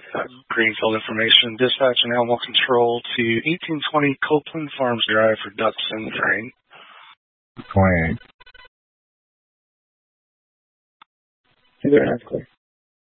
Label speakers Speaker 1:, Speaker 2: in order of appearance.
Speaker 1: Greenfield information. Dispatch and animal control to 1820 Copeland Farms Drive for ducks and train.
Speaker 2: 28.
Speaker 3: Either and clear.